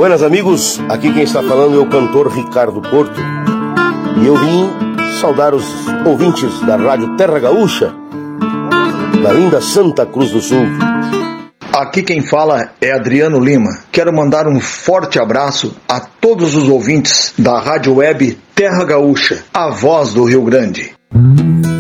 Buenas amigos, aqui quem está falando é o cantor Ricardo Porto. E eu vim saudar os ouvintes da Rádio Terra Gaúcha, da linda Santa Cruz do Sul. Aqui quem fala é Adriano Lima. Quero mandar um forte abraço a todos os ouvintes da Rádio Web Terra Gaúcha, a voz do Rio Grande.